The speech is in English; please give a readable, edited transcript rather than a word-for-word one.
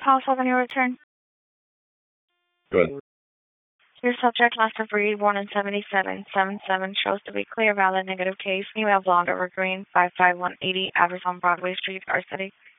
Pause on your return. Good. Your subject last of breed 1 in 77. 77 shows to be clear, valid, negative case. Female, blonde, over green, 5'5", 180, address on Broadway Street, R City.